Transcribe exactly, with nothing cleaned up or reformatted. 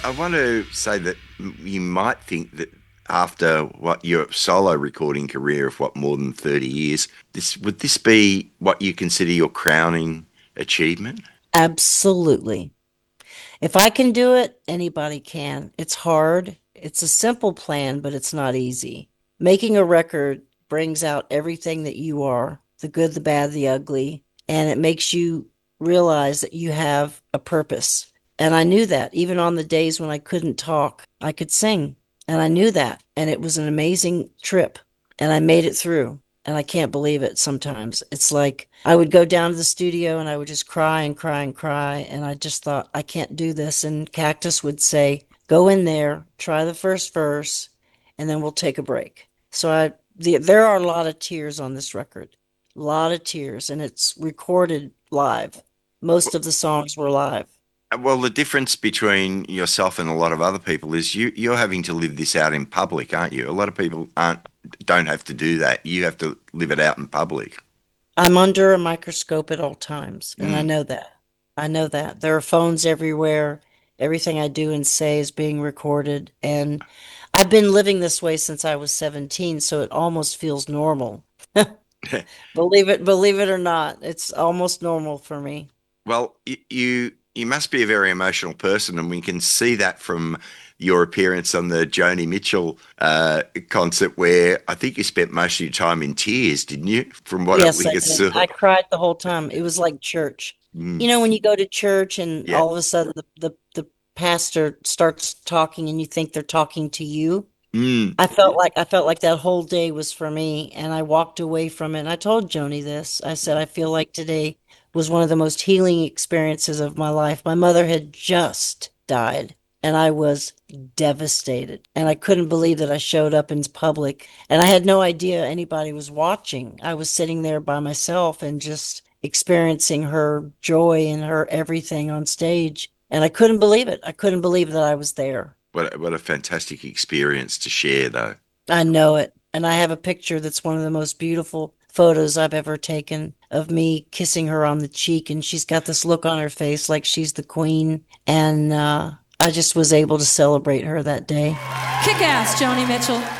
I want to say that you might think that after what your solo recording career of what more than thirty years, this would this be what you consider your crowning achievement? Absolutely. If I can do it, anybody can. It's hard. It's a simple plan, but it's not easy. Making a record brings out everything that you are, the good, the bad, the ugly, and it makes you realize that you have a purpose. And I knew that even on the days when I couldn't talk, I could sing. And I knew that. And it was an amazing trip. And I made it through. And I can't believe it sometimes. It's like I would go down to the studio and I would just cry and cry and cry. And I just thought, I can't do this. And Cactus would say, go in there, try the first verse, and then we'll take a break. So I, the, there are a lot of tears on this record, a lot of tears, and it's recorded live. Most of the songs were live. Well, the difference between yourself and a lot of other people is you you're having to live this out in public, aren't you? A lot of people aren't don't have to do that. You have to live it out in public. I'm under a microscope at all times, and I Mm. know that. I know that. There are phones everywhere. Everything I do and say is being recorded, and I've been living this way since I was seventeen, so it almost feels normal. Believe it, believe it or not, it's almost normal for me. Well, y- you you must be a very emotional person, and we can see that from your appearance on the Joni Mitchell uh, concert, where I think you spent most of your time in tears, didn't you? From what Yes, we I could did. saw. I cried the whole time. It was like church. You Mm. know, when you go to church and Yeah. all of a sudden the, the, the pastor starts talking and you think they're talking to you. Mm. I felt like I felt like that whole day was for me, and I walked away from it. And I told Joni this. I said, I feel like today was one of the most healing experiences of my life. My mother had just died, and I was devastated. And I couldn't believe that I showed up in public, and I had no idea anybody was watching. I was sitting there by myself and just experiencing her joy and her everything on stage. And I couldn't believe it. I couldn't believe that I was there. What a, what a fantastic experience to share, though. I know it. And I have a picture that's one of the most beautiful photos I've ever taken of me kissing her on the cheek. And she's got this look on her face like she's the queen. And uh, I just was able to celebrate her that day. Kick ass, Joni Mitchell.